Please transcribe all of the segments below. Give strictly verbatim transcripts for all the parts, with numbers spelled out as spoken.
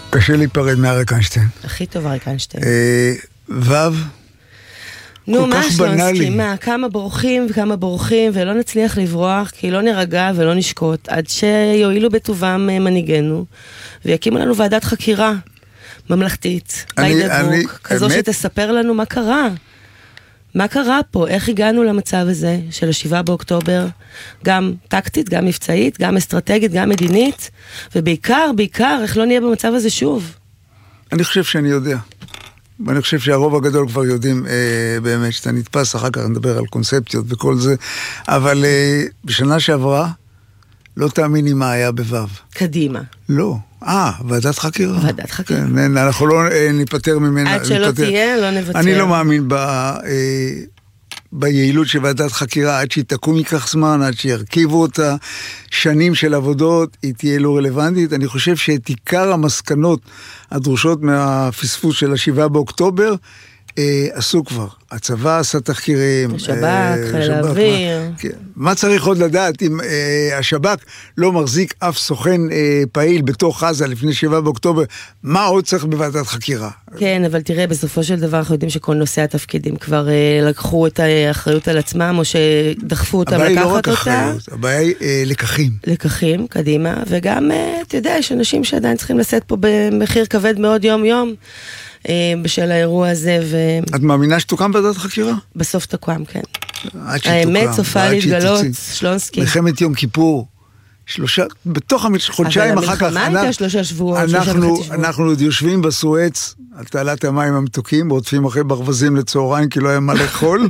קשה להיפרד מאריק איינשטיין. הכי טוב אריק איינשטיין. וו, נו, כל מה כך שלונסקי, בנאלי. מה, כמה בורחים וכמה בורחים, ולא נצליח לברוח, כי לא נרגע ולא נשקוט, עד שיועילו בטובם מנהיגנו, ויקימו לנו ועדת חקירה ממלכתית, ביידדרוק, כזו אמת? שתספר לנו מה קרה. מה קרה פה? איך הגענו למצב הזה של השבעה באוקטובר? גם טקטית, גם מבצעית, גם אסטרטגית, גם מדינית, ובעיקר, בעיקר, איך לא נהיה במצב הזה שוב? אני חושב שאני יודע. ואני חושב שהרוב הגדול כבר יודעים אה, באמת שאתה נתפס, אחר כך נדבר על קונספציות וכל זה, אבל אה, בשנה שעברה לא תאמיני מה היה בוו. קדימה. לא. אה, ועדת חקירה. ועדת חקירה. כן, אנחנו לא אה, ניפטר ממנה. עד שלא ניפטר. תהיה, לא נוותר. אני לא מאמין ב... אה, ביעילות של ועדת חקירה, עד שהיא תקום ייקח זמן, עד שירכיבו אותה, שנים של עבודות, היא תהיה לא רלוונטית. אני חושב שאת עיקר המסקנות הדרושות מהפספוס של השבעה באוקטובר, אה, עשו כבר. הצבא עשה תחקירים. השב"כ, אה, חיל האוויר. מה, כן. מה צריך עוד לדעת אם אה, השב"כ לא מחזיק אף סוכן אה, פעיל בתוך עזה לפני שבעה באוקטובר, מה עוד צריך בוועדת חקירה? כן, אבל תראה, בסופו של דבר אנחנו יודעים שכל נושאי התפקידים כבר אה, לקחו את האחריות על עצמם, או שדחפו אותם לקחת אותה. הבעיה היא לא רק אחריות, הבעיה היא אה, לקחים. לקחים, קדימה, וגם, אה, אתה יודע, יש אנשים שעדיין צריכים לשאת פה במחיר כבד מאוד יום-יום, אה, בשל האירוע הזה, ו... את מאמינה שתוקם ועדת חקירה? בסוף תוקם, כן. עד שתוקם. האמת סופה להתגלות, שלונסקי. מלחמת יום כיפור, שלושה, בתוך חודשיים אחר כך, אבל המלחמה הייתה שלושה שבועות, שלושה וחצי שבועות. אנחנו עוד יושבים בסואץ, על תעלת המים המתוקים, רודפים אחרי ברווזים לצהריים, כי לא היה מה לאכול,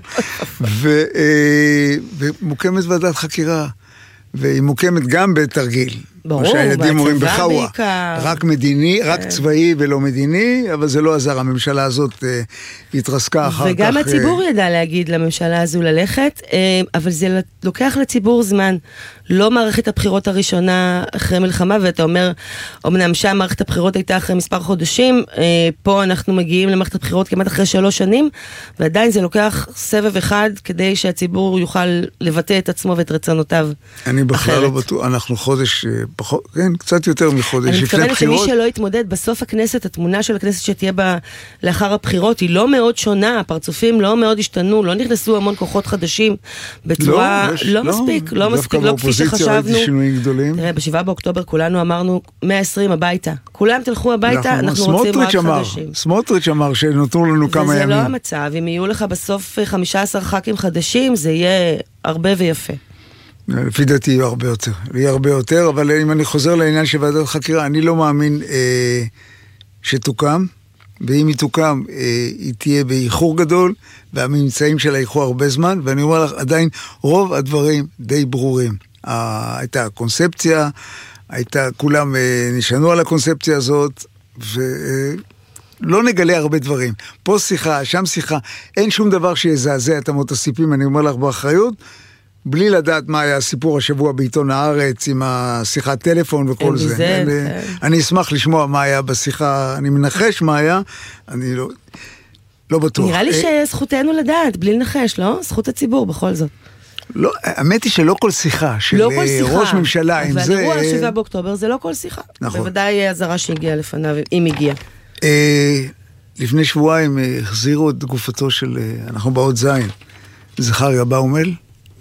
ומוקמת ועדת חקירה, והיא מוקמת גם בתרגיל. ברור, שהילדים אומרים בצבא בחווה, בעיקר. רק מדיני, רק צבאי ולא מדיני, אבל זה לא עזר, הממשלה הזאת אה, התרסקה אחר כך. וגם הציבור ידע להגיד לממשלה הזו ללכת, אה, אבל זה לוקח לציבור זמן. לא מערכת הבחירות הראשונה אחרי מלחמה, ואתה אומר, אמנם שם מערכת הבחירות הייתה אחרי מספר חודשים, אה, פה אנחנו מגיעים למערכת הבחירות כמעט אחרי שלוש שנים, ועדיין זה לוקח סבב אחד, כדי שהציבור יוכל לבטא את עצמו ואת רצונותיו. אני בכלל אחרת. לא בטוח, אנחנו חודש, פחות, כן, קצת יותר מחודש. אני לפני מתכוונת שמי בחירות, שלא יתמודד בסוף הכנסת, התמונה של הכנסת שתהיה בה לאחר הבחירות, היא לא מאוד שונה, הפרצופים לא מאוד השתנו, לא נכנסו המון כוחות חדשים בצורה לא, יש- לא לא, מספיק, לא דווקא מספיק, לא כפי באופוזיציה שחשבנו. ראיתי שינויים גדולים. תראה, בשבעה באוקטובר כולנו אמרנו מאה ועשרים הביתה. כולם תלכו הביתה, אנחנו רוצים רק סמוטריץ' אמר, חדשים. סמוטריץ' אמר שנותרו לנו כמה וזה ימים. לא המצב, אם יהיו לך בסוף חמישה עשר ח"כים חדשים, זה יהיה הרבה ויפה. לפי דעתי יהיה הרבה יותר, יהיה הרבה יותר, אבל אם אני חוזר לעניין של ועדת חקירה, אני לא מאמין אה, שתוקם, ואם היא תוקם, אה, היא תהיה באיחור גדול, והממצאים שלה ייחו הרבה זמן, ואני אומר לך, עדיין רוב הדברים די ברורים. אה, הייתה קונספציה, הייתה, כולם אה, נשענו על הקונספציה הזאת, ו... אה, לא נגלה הרבה דברים. פה שיחה, שם שיחה, אין שום דבר שיזעזע את אמות הסיפים, אני אומר לך באחריות, בלי לדעת מה היה הסיפור השבוע בעיתון הארץ, עם השיחת טלפון וכל זה. זה אני, כן. אני אשמח לשמוע מה היה בשיחה, אני מנחש מה היה, אני לא, לא בטוח. נראה לי שזכותנו לדעת, בלי לנחש, לא? זכות הציבור בכל זאת. לא, האמת היא שלא כל שיחה, של לא כל שיחה. ראש ממשלה עם זה... אבל אירוע שבעה באוקטובר זה לא כל שיחה. נכון. בוודאי הזרה שהגיעה לפניו, אם הגיעה. אה, לפני שבועיים אה, החזירו את גופתו של, אה, אנחנו באות זין, זכריה באומל,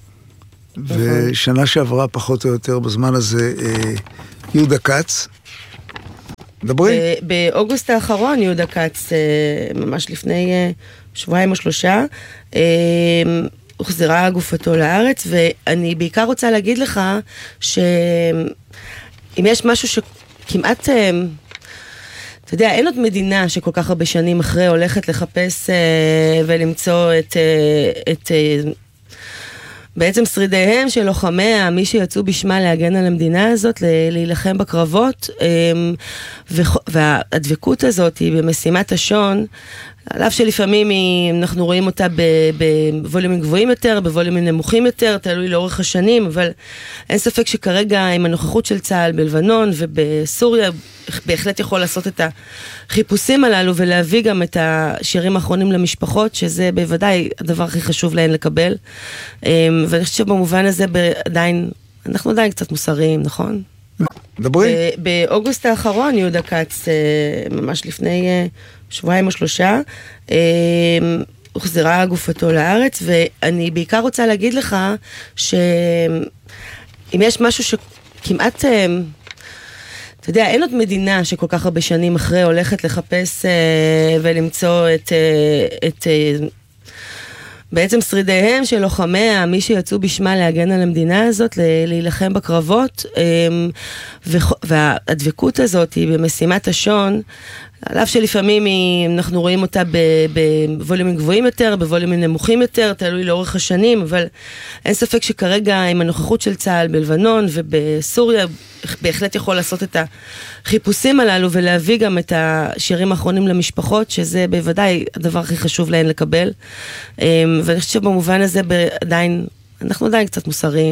ושנה שעברה פחות או יותר בזמן הזה אה, יהודה כץ. דברי. ב- באוגוסט האחרון יהודה כץ, אה, ממש לפני אה, שבועיים או שלושה, אה, הוחזרה גופתו לארץ, ואני בעיקר רוצה להגיד לך שאם יש משהו שכמעט... אה, אתה יודע, אין עוד מדינה שכל כך הרבה שנים אחרי הולכת לחפש אה, ולמצוא את, אה, את אה, בעצם שרידיהם של לוחמיה, מי שיצאו בשמה להגן על המדינה הזאת, להילחם בקרבות, אה, והדבקות הזאת היא במשימת השון, על אף שלפעמים היא, אנחנו רואים אותה בווליומים גבוהים יותר, בווליומים נמוכים יותר, תלוי לאורך השנים, אבל אין ספק שכרגע עם הנוכחות של צה"ל בלבנון ובסוריה, בהחלט יכול לעשות את החיפושים הללו, ולהביא גם את השירים האחרונים למשפחות, שזה בוודאי הדבר הכי חשוב להן לקבל. ואני חושבת שבמובן הזה עדיין, אנחנו עדיין קצת מוסריים, נכון? דברי. באוגוסט האחרון, יהודה כץ, ממש לפני שבועיים או שלושה, הוחזרה גופתו לארץ, ואני בעיקר רוצה להגיד לך שאם יש משהו שכמעט, אתה יודע, אין עוד מדינה שכל כך הרבה שנים אחרי הולכת לחפש ולמצוא את, את בעצם שרידיהם של לוחמיה, מי שיצאו בשמה להגן על המדינה הזאת, להילחם בקרבות, והדבקות הזאת היא במשימת השון, על אף שלפעמים אנחנו רואים אותה בווליומים גבוהים יותר, בווליומים נמוכים יותר, תלוי לאורך השנים, אבל אין ספק שכרגע עם הנוכחות של צה"ל בלבנון ובסוריה, בהחלט יכול לעשות את החיפושים הללו ולהביא גם את השירים האחרונים למשפחות, שזה בוודאי הדבר הכי חשוב להן לקבל. ואני חושבת שבמובן הזה עדיין, אנחנו עדיין קצת מוסריים.